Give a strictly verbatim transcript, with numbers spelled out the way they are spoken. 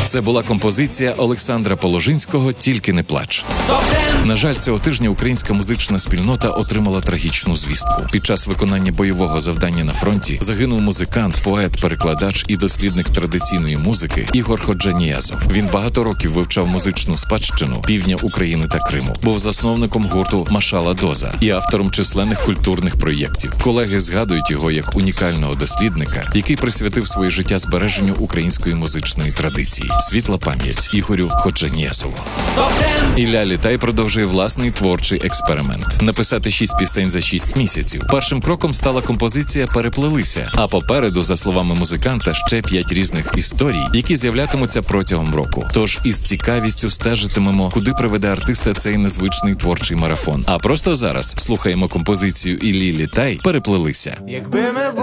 Це була композиція Олександра Положинського «Тільки не плач». На жаль, цього тижня українська музична спільнота отримала трагічну звістку. Під час виконання бойового завдання на фронті загинув музикант, поет, перекладач і дослідник традиційної музики Ігор Ходжаніязов. Він багато років вивчав музичну спадщину півдня України та Криму. Був засновником гурту «Машала Доза» і автором численних культурних проєктів. Колеги згадують його як унікального дослідника, який присвятив своє життя збереженню української музичної традиції. Світла пам'ять Ігорю Ходжаніязову. Ілля Літай продовжує власний творчий експеримент. Написати шість пісень за шість місяців. Першим кроком стала композиція «Переплелися», а попереду, за словами музиканта, ще п'ять різних історій, які з'являтимуться протягом року. Тож із цікавістю стежитимемо, куди приведе артиста цей незвичний творчий марафон. А просто зараз слухаємо композицію Іллі Літай «Переплелися».